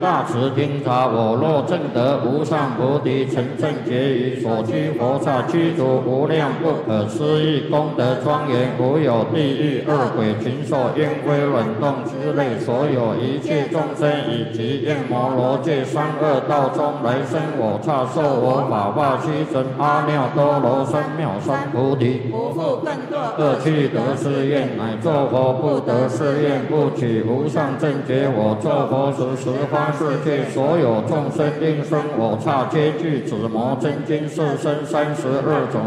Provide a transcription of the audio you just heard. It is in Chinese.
大慈听察，我若证得无上菩提成正觉于所居佛刹具足无量不可思议功德庄严，无有地狱恶鬼禽兽烟灰卵动之类所有一切众生，以及焰摩罗界三恶道中来生我刹受我法化须真阿耨多罗三藐三菩提， 不复更堕恶趣得是愿，乃作佛不得是愿，不取无上正觉。我作佛时，十方世界所有众生应生我刹皆具紫魔真经四身32种